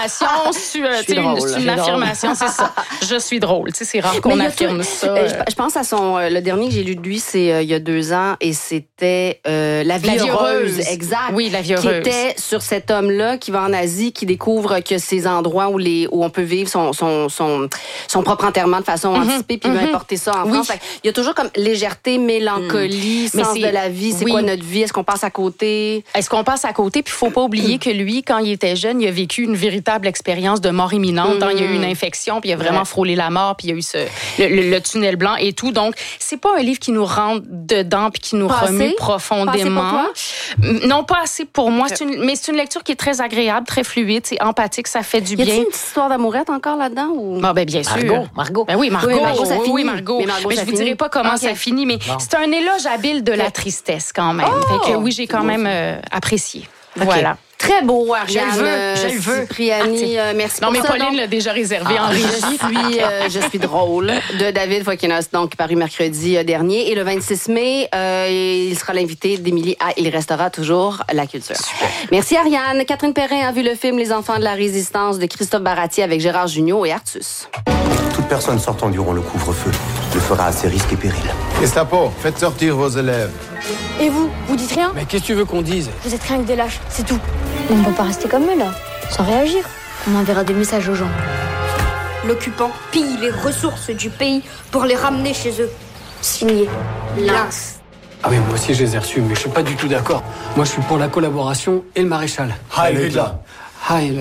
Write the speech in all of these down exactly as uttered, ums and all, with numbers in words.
affirmation, c'est une, une affirmation, c'est ça. Je suis drôle. Tu sais, c'est rare qu'on affirme tout, ça. Euh, je, je pense à son, le dernier que j'ai lu de lui, c'est euh, il y a deux ans, et c'était euh, La vie, la vie heureuse. heureuse. Exact. Oui, La vie heureuse. Qui était sur cet homme-là qui va en Asie, qui découvre que ces endroits où, les, où on peut vivre son, son, son, son propre enterrement de façon mm-hmm. anticipée, puis il mm-hmm. veut importer ça en oui. France. Il y a toujours comme légèreté, mélancolie, mm. sens de la vie. C'est oui. quoi notre vie? Est-ce qu'on passe à côté? Est-ce qu'on passe à côté? Puis il faut pas oublier que lui, quand il était jeune, il a vécu une véritable expérience de mort imminente. Mm-hmm. Il y a eu une infection, puis il a vraiment ouais. frôlé la mort, puis il y a eu ce, le, le, le tunnel blanc et tout. Donc, c'est pas un livre qui nous rentre dedans puis qui nous pas remue assez? profondément. Pas assez pour toi? Non, pas assez pour moi. C'est une, mais c'est une lecture qui est très agréable, très fluide, c'est empathique, ça fait du y a-t-il bien. Y a une petite histoire d'amourette encore là-dedans? Ou... Ah, ben, bien sûr. Margot. Margot. Ben oui, Margot. Oui, Margot, ça oui, finit. oui, Margot. Mais, Margot, mais ça je vous finit. dirai pas comment okay. ça finit, mais non. c'est un éloge habile de la tristesse quand même. Oh! Fait que oui, j'ai quand même euh, apprécié. Okay. Voilà. Très beau, Ariane. Je le veux, je le veux. Cipriani, euh, merci non, pour mais ça. Pauline donc... l'a déjà réservé ah, en régie. Je suis, euh, je suis drôle, de David Fokinos, donc paru mercredi dernier. Et le vingt-six mai, euh, il sera l'invité d'Émilie à Il restera toujours la culture. Super. Merci, Ariane. Catherine Perrin a vu le film Les enfants de la résistance de Christophe Baratier avec Gérard Jugnot et Artus. Toute personne sortant durant le couvre-feu le fera à ses risques et périls. Gestapo, faites sortir vos élèves. Et vous, vous dites rien? Mais qu'est-ce que tu veux qu'on dise? Vous êtes rien que des lâches, c'est tout. On peut pas rester comme eux, là, sans réagir. On enverra des messages aux gens. L'occupant pille les ressources du pays pour les ramener chez eux. Signé Lynx. Ah oui, moi aussi je les ai reçus, mais je suis pas du tout d'accord. Moi je suis pour la collaboration et le maréchal. Heil Hitler. Heil.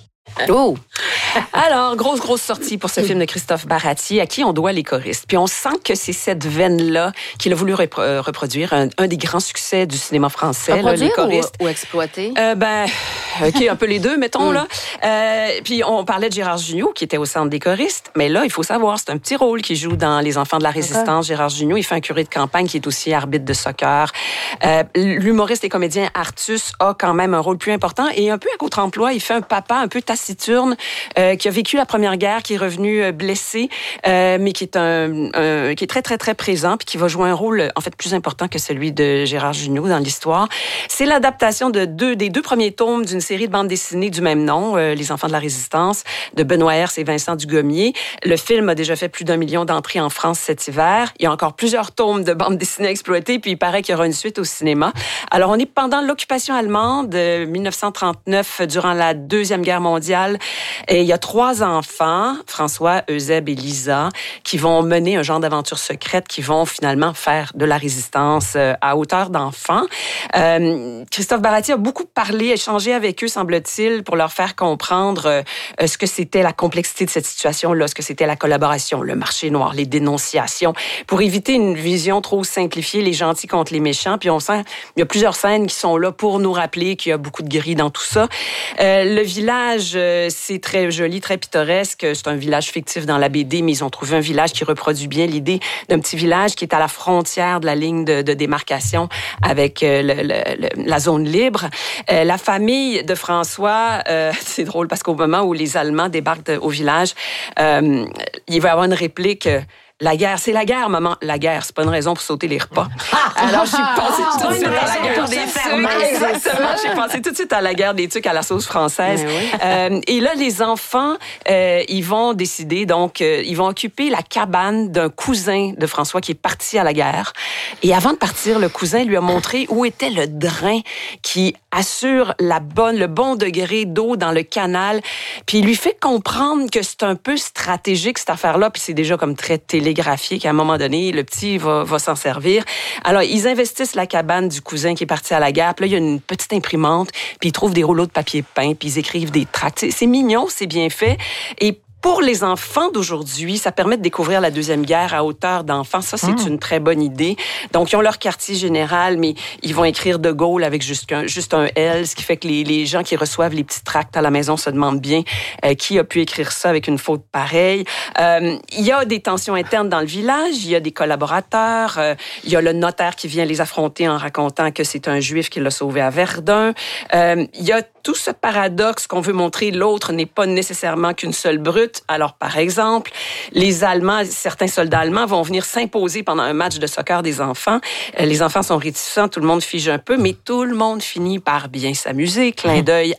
Oh! Alors, grosse, grosse sortie pour ce film de Christophe Baratier, à qui on doit Les choristes. Puis on sent que c'est cette veine-là qu'il a voulu repro- reproduire, un, un des grands succès du cinéma français, là, Les choristes. Ou, ou exploiter? Euh, ben, OK, un peu les deux, mettons, mm. là. Euh, puis on parlait de Gérard Jugnot, qui était au centre des choristes, mais là, il faut savoir, c'est un petit rôle qu'il joue dans Les enfants de la résistance. Okay. Gérard Jugnot, il fait un curé de campagne qui est aussi arbitre de soccer. Euh, l'humoriste et comédien Artus a quand même un rôle plus important, et un peu à contre-emploi, il fait un papa un peu taciturne, Euh, qui a vécu la Première Guerre, qui est revenu euh, blessé, euh, mais qui est un, un qui est très très très présent, puis qui va jouer un rôle en fait plus important que celui de Gérard Jugnot dans l'histoire. C'est l'adaptation de deux des deux premiers tomes d'une série de bandes dessinées du même nom, euh, Les enfants de la résistance, de Benoît Hers et Vincent Dugommier. Le film a déjà fait plus d'un million d'entrées en France cet hiver. Il y a encore plusieurs tomes de bandes dessinées exploitées, puis il paraît qu'il y aura une suite au cinéma. Alors on est pendant l'occupation allemande de dix-neuf cent trente-neuf, durant la Deuxième Guerre mondiale. Et il y a trois enfants, François, Eusèbe et Lisa, qui vont mener un genre d'aventure secrète, qui vont finalement faire de la résistance à hauteur d'enfants. Euh, Christophe Baratier a beaucoup parlé, échangé avec eux, semble-t-il, pour leur faire comprendre euh, ce que c'était la complexité de cette situation-là, ce que c'était la collaboration, le marché noir, les dénonciations, pour éviter une vision trop simplifiée, les gentils contre les méchants. Puis on sent, il y a plusieurs scènes qui sont là pour nous rappeler qu'il y a beaucoup de gris dans tout ça. Euh, le village, euh, c'est très joli, très pittoresque. C'est un village fictif dans la B D, mais ils ont trouvé un village qui reproduit bien l'idée d'un petit village qui est à la frontière de la ligne de, de démarcation avec euh, le, le, le, la zone libre. Euh, la famille de François, euh, c'est drôle parce qu'au moment où les Allemands débarquent de, au village, euh, il va y avoir une réplique... Euh, La guerre, c'est la guerre, maman. La guerre, c'est pas une raison pour sauter les repas. Alors, j'ai pensé tout de suite à la guerre des tucs. Exactement. J'ai pensé tout de suite à la guerre des tucs à la sauce française. Oui. Euh, et là, les enfants, euh, ils vont décider, donc, euh, ils vont occuper la cabane d'un cousin de François qui est parti à la guerre. Et avant de partir, le cousin lui a montré où était le drain qui assure la bonne, le bon degré d'eau dans le canal. Puis il lui fait comprendre que c'est un peu stratégique, cette affaire-là, puis c'est déjà comme très télé graphique. À un moment donné, le petit va, va s'en servir. Alors, ils investissent la cabane du cousin qui est parti à la guerre. Puis là, il y a une petite imprimante, puis ils trouvent des rouleaux de papier peint, puis ils écrivent des tracts. C'est, c'est mignon, c'est bien fait. Et pour les enfants d'aujourd'hui, ça permet de découvrir la Deuxième Guerre à hauteur d'enfants. Ça, c'est mmh. une très bonne idée. Donc, ils ont leur quartier général, mais ils vont écrire De Gaulle avec juste un, juste un L, ce qui fait que les, les gens qui reçoivent les petits tracts à la maison se demandent bien euh, qui a pu écrire ça avec une faute pareille. Euh, il y a des tensions internes dans le village, il y a des collaborateurs, euh, il y a le notaire qui vient les affronter en racontant que c'est un Juif qui l'a sauvé à Verdun. Euh, il y a tout ce paradoxe qu'on veut montrer, l'autre n'est pas nécessairement qu'une seule brute. Alors, par exemple, les Allemands, certains soldats allemands vont venir s'imposer pendant un match de soccer des enfants. Les enfants sont réticents, tout le monde fige un peu, mais tout le monde finit par bien s'amuser. Clin d'œil à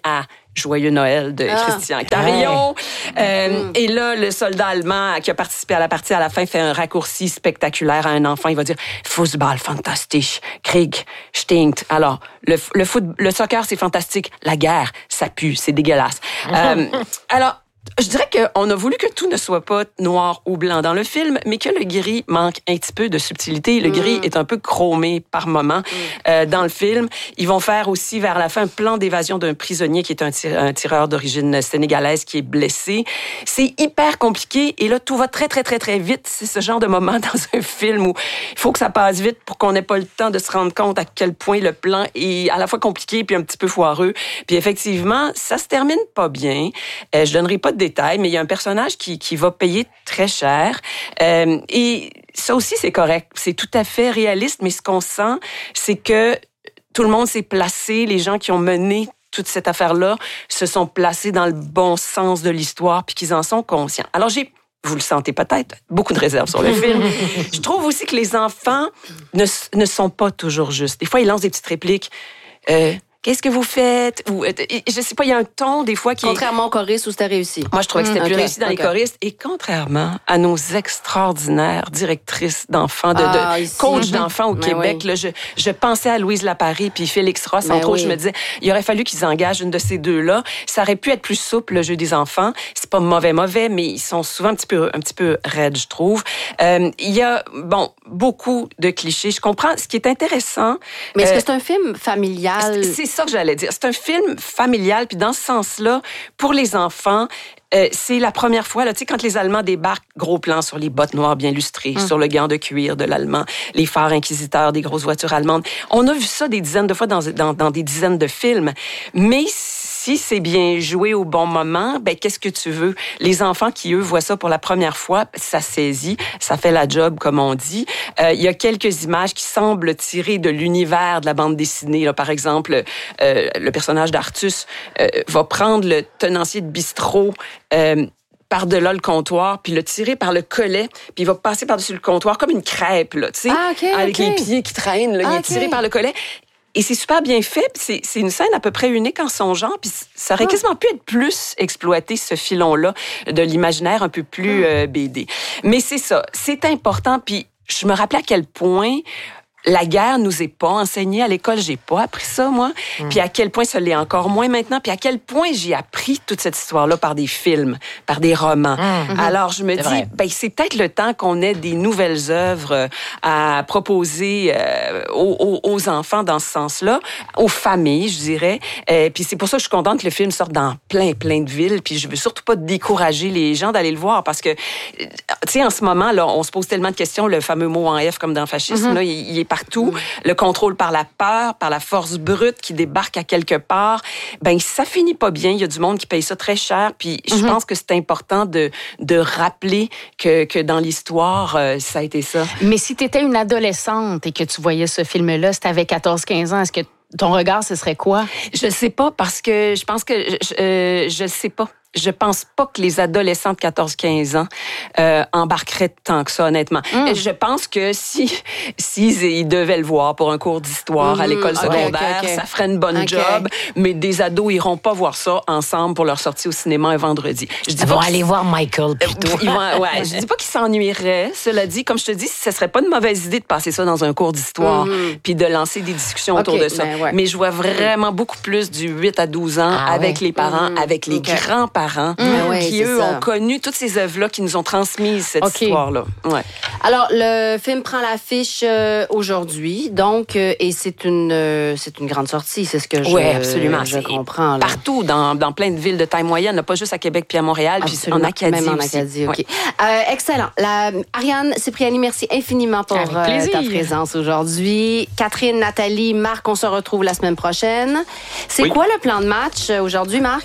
Joyeux Noël de ah. Christian Carion. Euh, mm. Et là, le soldat allemand qui a participé à la partie à la fin fait un raccourci spectaculaire à un enfant. Il va dire « Fußball, fantastisch. Krieg, stinkt. » Alors, le, le, foot, le soccer, c'est fantastique. La guerre, ça pue, c'est dégueulasse. euh, alors, je dirais qu'on a voulu que tout ne soit pas noir ou blanc dans le film, mais que le gris manque un petit peu de subtilité. Le mm. gris est un peu chromé par moments mm. euh, dans le film. Ils vont faire aussi vers la fin un plan d'évasion d'un prisonnier qui est un, tir- un tireur d'origine sénégalaise qui est blessé. C'est hyper compliqué et là, tout va très, très, très, très vite. C'est ce genre de moment dans un film où il faut que ça passe vite pour qu'on n'ait pas le temps de se rendre compte à quel point le plan est à la fois compliqué puis un petit peu foireux. Puis effectivement, ça se termine pas bien. Euh, je donnerai pas de détails, mais il y a un personnage qui, qui va payer très cher. Euh, et ça aussi, c'est correct. C'est tout à fait réaliste, mais ce qu'on sent, c'est que tout le monde s'est placé, les gens qui ont mené toute cette affaire-là se sont placés dans le bon sens de l'histoire, puis qu'ils en sont conscients. Alors, j'ai vous le sentez peut-être, beaucoup de réserves sur le film. Je trouve aussi que les enfants ne, ne sont pas toujours justes. Des fois, ils lancent des petites répliques. Euh, Qu'est-ce que vous faites? Ou, je sais pas, il y a un ton, des fois, qui Contrairement aux choristes où c'était réussi. Moi, je trouvais que c'était mmh, plus okay, réussi dans okay. les choristes. Et contrairement à nos extraordinaires directrices d'enfants, de, ah, de coachs mmh. d'enfants au Mais Québec, oui. là, je, je pensais à Louise Laparé puis Félix Ross, Mais entre oui. autres, je me disais, il aurait fallu qu'ils engagent une de ces deux-là. Ça aurait pu être plus souple, le jeu des enfants. C'est pas mauvais, mauvais, mais ils sont souvent un petit peu, un petit peu raides, je trouve. Euh, il y a, bon, beaucoup de clichés. Je comprends. Ce qui est intéressant... Mais est-ce euh, que c'est un film familial? C'est ça que j'allais dire. C'est un film familial, puis dans ce sens-là, pour les enfants, euh, c'est la première fois, là, tu sais, quand les Allemands débarquent, gros plan sur les bottes noires bien lustrées, hum. sur le gant de cuir de l'Allemand, les phares inquisiteurs des grosses voitures allemandes. On a vu ça des dizaines de fois dans, dans, dans des dizaines de films. Mais si c'est bien joué au bon moment, ben qu'est-ce que tu veux? Les enfants qui, eux, voient ça pour la première fois, ça saisit, ça fait la job, comme on dit. Euh, il y a quelques images qui semblent tirées de l'univers de la bande dessinée. Là, par exemple, euh, le personnage d'Artus euh, va prendre le tenancier de bistrot euh, par-delà le comptoir, puis le tirer par le collet, puis il va passer par-dessus le comptoir comme une crêpe, là, tu sais, ah, okay, avec okay. les pieds qui traînent, là, ah, il est tiré okay. par le collet. Et c'est super bien fait, c'est, c'est une scène à peu près unique en son genre, puis ça aurait ah. quasiment pu être plus exploité, ce filon-là, de l'imaginaire un peu plus euh, B D. Mais c'est ça, c'est important, puis je me rappelais à quel point la guerre nous est pas enseignée à l'école, j'ai pas appris ça, moi, mm. puis à quel point ça l'est encore moins maintenant, puis à quel point j'ai appris toute cette histoire-là par des films, par des romans. Mm. Alors, je me c'est dis, vrai. ben c'est peut-être le temps qu'on ait des nouvelles œuvres à proposer euh, aux, aux enfants dans ce sens-là, aux familles, je dirais. Euh, puis c'est pour ça que je suis contente que le film sorte dans plein, plein de villes, puis je veux surtout pas décourager les gens d'aller le voir, parce que, tu sais, en ce moment, là, on se pose tellement de questions, le fameux mot en F, comme dans le fascisme, mm-hmm. là, il, il est partout, mmh. le contrôle par la peur, par la force brute qui débarque à quelque part, ben ça finit pas bien. Il y a du monde qui paye ça très cher. Puis mmh. je pense que c'est important de de rappeler que que dans l'histoire, euh, ça a été ça. Mais si tu étais une adolescente et que tu voyais ce film-là, si tu avais quatorze quinze ans, est-ce que ton regard, ce serait quoi? Je sais pas, parce que je pense que je, euh, je sais pas. Je pense pas que les adolescents de quatorze quinze ans euh, embarqueraient tant que ça, honnêtement. Mm. Je pense que si s'ils ils devaient le voir pour un cours d'histoire mm. à l'école secondaire, okay, okay, okay. ça ferait une bonne okay. job, mais des ados iront pas voir ça ensemble pour leur sortie au cinéma un vendredi. Je dis ils vont aller voir Michael plutôt. Ils vont, ouais, je dis pas qu'ils s'ennuieraient. Cela dit, comme je te dis, ce serait pas une mauvaise idée de passer ça dans un cours d'histoire mm. puis de lancer des discussions okay, autour de ça. Ben ouais. Mais je vois vraiment beaucoup plus du huit à douze ans ah, avec ouais. les parents, mm. avec les okay. grands-parents parents mmh, ouais, qui, eux, ça. ont connu toutes ces œuvres-là, qui nous ont transmises cette okay. histoire-là. Ouais. Alors, le film prend l'affiche euh, aujourd'hui, donc, euh, et c'est une, euh, c'est une grande sortie, c'est ce que je, oui, absolument. je comprends. Là. Partout, dans, dans plein de villes de taille moyenne, pas juste à Québec puis à Montréal, puis en Acadie même en aussi. Acadie, OK. Ouais. Euh, excellent. La, Ariane Cipriani, merci infiniment pour euh, ta présence aujourd'hui. Catherine, Nathalie, Marc, on se retrouve la semaine prochaine. C'est oui. quoi le plan de match aujourd'hui, Marc?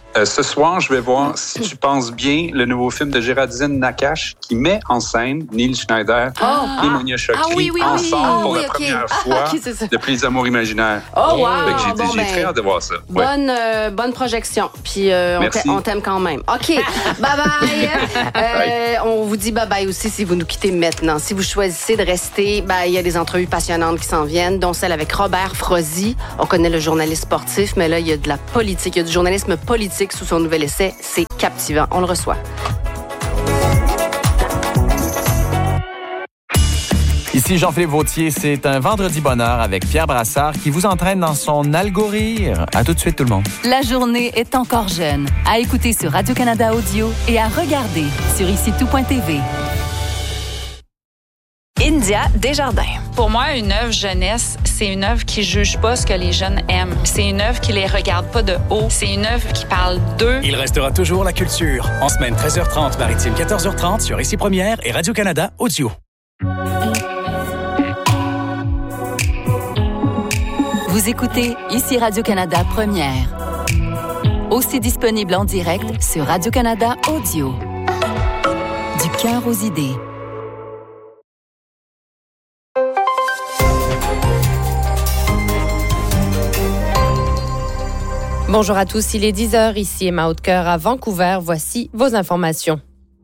Euh, ce soir, je vais voir, si tu penses bien, le nouveau film de Géraldine Nakache qui met en scène Neil Schneider oh. et Monia Chokri ah, oui, oui, ensemble oui. pour ah, la oui, première okay. fois ah, okay, depuis Les Amours imaginaires. Oh, wow! Fait que j'ai bon, j'ai ben, très hâte de voir ça. Bonne, euh, bonne projection. Puis euh, on, t'a, on t'aime quand même. OK. Bye-bye. euh, on vous dit bye-bye aussi si vous nous quittez maintenant. Si vous choisissez de rester, ben, il y a des entrevues passionnantes qui s'en viennent, dont celle avec Robert Frozy. On connaît le journaliste sportif, mais là, il y a de la politique. Il y a du journalisme politique sous son nouvel essai. C'est captivant. On le reçoit. Ici Jean-Philippe Vautier, c'est un vendredi bonheur avec Pierre Brassard qui vous entraîne dans son algorire. À tout de suite tout le monde. La journée est encore jeune. À écouter sur Radio-Canada Audio et à regarder sur ici tout point t v. India Desjardins. Pour moi, une œuvre jeunesse, c'est une œuvre qui juge pas ce que les jeunes aiment. C'est une œuvre qui les regarde pas de haut. C'est une œuvre qui parle d'eux. Il restera toujours la culture. En semaine treize heures trente, maritime quatorze heures trente sur Ici Première et Radio-Canada Audio. Vous écoutez Ici Radio-Canada Première. Aussi disponible en direct sur Radio-Canada Audio. Du cœur aux idées. Bonjour à tous, il est dix heures, ici Emma Hautecoeur à Vancouver. Voici vos informations.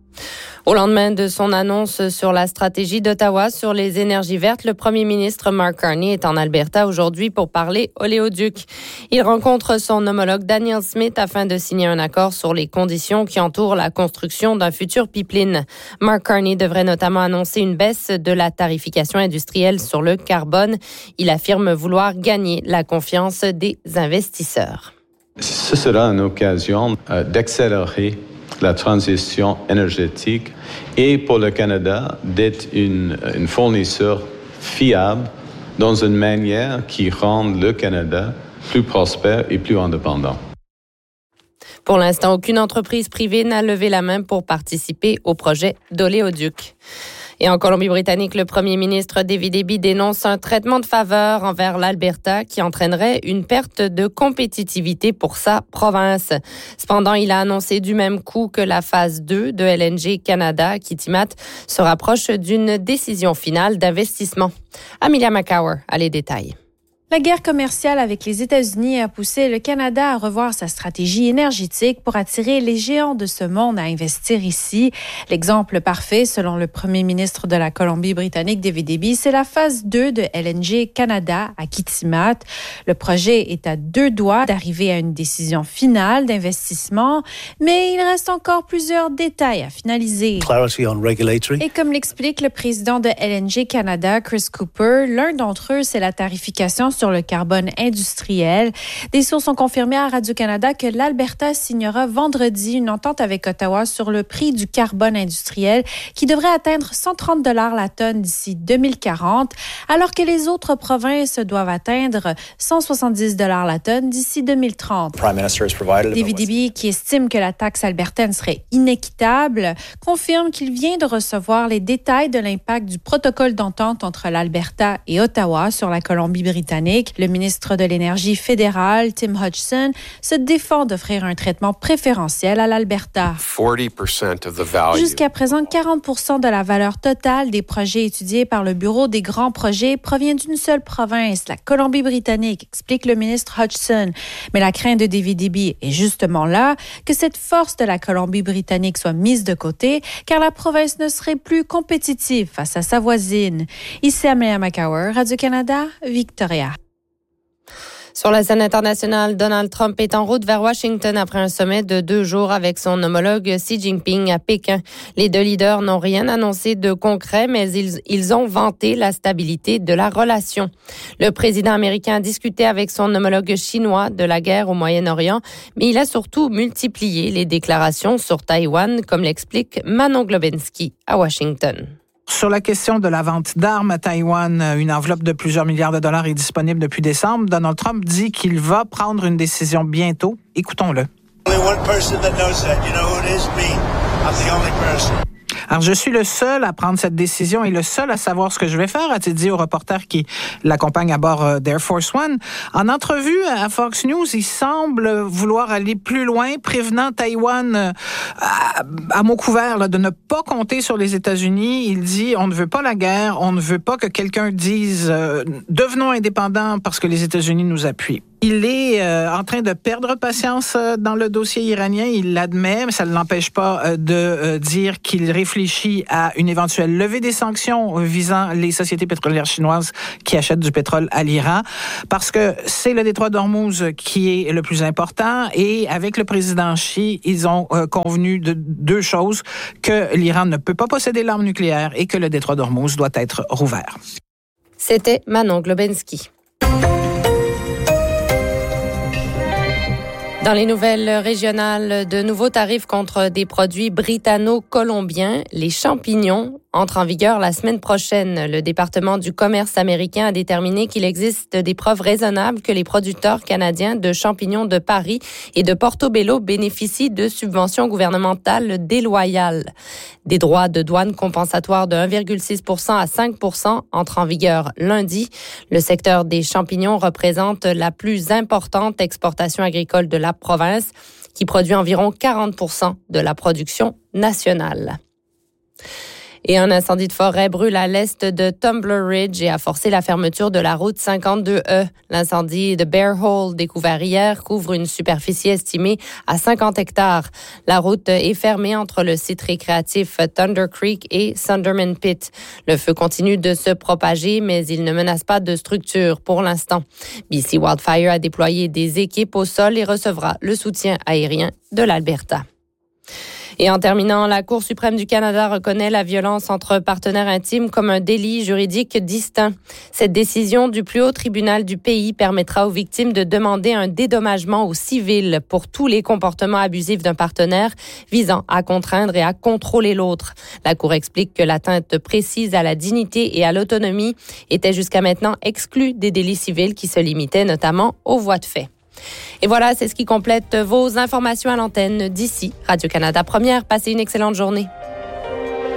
Au lendemain de son annonce sur la stratégie d'Ottawa sur les énergies vertes, le premier ministre Mark Carney est en Alberta aujourd'hui pour parler oléoduc. Il rencontre son homologue Danielle Smith afin de signer un accord sur les conditions qui entourent la construction d'un futur pipeline. Mark Carney devrait notamment annoncer une baisse de la tarification industrielle sur le carbone. Il affirme vouloir gagner la confiance des investisseurs. Ce sera une occasion euh, d'accélérer la transition énergétique et pour le Canada d'être une, une fournisseur fiable dans une manière qui rend le Canada plus prospère et plus indépendant. Pour l'instant, aucune entreprise privée n'a levé la main pour participer au projet d'oléoduc. Et en Colombie-Britannique, le premier ministre David Eby dénonce un traitement de faveur envers l'Alberta qui entraînerait une perte de compétitivité pour sa province. Cependant, il a annoncé du même coup que la phase deux de L N G Canada à Kitimat se rapproche d'une décision finale d'investissement. Amelia McCower a les détails. La guerre commerciale avec les États-Unis a poussé le Canada à revoir sa stratégie énergétique pour attirer les géants de ce monde à investir ici. L'exemple parfait, selon le premier ministre de la Colombie-Britannique, David Eby, c'est la phase deux de L N G Canada à Kitimat. Le projet est à deux doigts d'arriver à une décision finale d'investissement, mais il reste encore plusieurs détails à finaliser. Clarity on regulatory. Et comme l'explique le président de L N G Canada, Chris Cooper, l'un d'entre eux, c'est la tarification sur le carbone industriel. Des sources ont confirmé à Radio-Canada que l'Alberta signera vendredi une entente avec Ottawa sur le prix du carbone industriel qui devrait atteindre cent trente dollars la tonne d'ici deux mille quarante, alors que les autres provinces doivent atteindre cent soixante-dix dollars la tonne d'ici deux mille trente. David Eby, qui estime que la taxe albertaine serait inéquitable, confirme qu'il vient de recevoir les détails de l'impact du protocole d'entente entre l'Alberta et Ottawa sur la Colombie-Britannique. Le ministre de l'Énergie fédéral, Tim Hodgson, se défend d'offrir un traitement préférentiel à l'Alberta. Jusqu'à présent, quarante pour cent de la valeur totale des projets étudiés par le Bureau des grands projets provient d'une seule province, la Colombie-Britannique, explique le ministre Hodgson. Mais la crainte de David Eby est justement là, que cette force de la Colombie-Britannique soit mise de côté, car la province ne serait plus compétitive face à sa voisine. Ici Amelia McCower, Radio-Canada, Victoria. Sur la scène internationale, Donald Trump est en route vers Washington après un sommet de deux jours avec son homologue Xi Jinping à Pékin. Les deux leaders n'ont rien annoncé de concret, mais ils, ils ont vanté la stabilité de la relation. Le président américain a discuté avec son homologue chinois de la guerre au Moyen-Orient, mais il a surtout multiplié les déclarations sur Taïwan, comme l'explique Manon Globensky à Washington. Sur la question de la vente d'armes à Taïwan, une enveloppe de plusieurs milliards de dollars est disponible depuis décembre. Donald Trump dit qu'il va prendre une décision bientôt. Écoutons-le. Alors, je suis le seul à prendre cette décision et le seul à savoir ce que je vais faire, a-t-il dit au reporter qui l'accompagne à bord d'Air Force One. En entrevue à Fox News, il semble vouloir aller plus loin, prévenant Taïwan à, à mot couvert là, de ne pas compter sur les États-Unis. Il dit, on ne veut pas la guerre, on ne veut pas que quelqu'un dise euh, devenons indépendants parce que les États-Unis nous appuient. Il est euh, en train de perdre patience euh, dans le dossier iranien, il l'admet, mais ça ne l'empêche pas euh, de euh, dire qu'il réfléchit à une éventuelle levée des sanctions visant les sociétés pétrolières chinoises qui achètent du pétrole à l'Iran, parce que c'est le détroit d'Ormuz qui est le plus important, et avec le président Xi, ils ont euh, convenu de deux choses, que l'Iran ne peut pas posséder l'arme nucléaire et que le détroit d'Ormuz doit être rouvert. C'était Manon Globensky. Dans les nouvelles régionales, de nouveaux tarifs contre des produits britanno-colombiens, les champignons, entrent en vigueur la semaine prochaine. Le département du commerce américain a déterminé qu'il existe des preuves raisonnables que les producteurs canadiens de champignons de Paris et de Portobello bénéficient de subventions gouvernementales déloyales. Des droits de douane compensatoires de un virgule six pour cent à cinq pour cent entrent en vigueur lundi. Le secteur des champignons représente la plus importante exportation agricole de la province, qui produit environ quarante pour cent de la production nationale. Et un incendie de forêt brûle à l'est de Tumbler Ridge et a forcé la fermeture de la route cinquante-deux E. L'incendie de Bear Hole, découvert hier, couvre une superficie estimée à cinquante hectares. La route est fermée entre le site récréatif Thunder Creek et Sunderman Pit. Le feu continue de se propager, mais il ne menace pas de structure pour l'instant. B C Wildfire a déployé des équipes au sol et recevra le soutien aérien de l'Alberta. Et en terminant, la Cour suprême du Canada reconnaît la violence entre partenaires intimes comme un délit juridique distinct. Cette décision du plus haut tribunal du pays permettra aux victimes de demander un dédommagement au civil pour tous les comportements abusifs d'un partenaire visant à contraindre et à contrôler l'autre. La Cour explique que l'atteinte précise à la dignité et à l'autonomie était jusqu'à maintenant exclue des délits civils qui se limitaient notamment aux voies de fait. Et voilà, c'est ce qui complète vos informations à l'antenne d'ici Radio-Canada Première. Passez une excellente journée.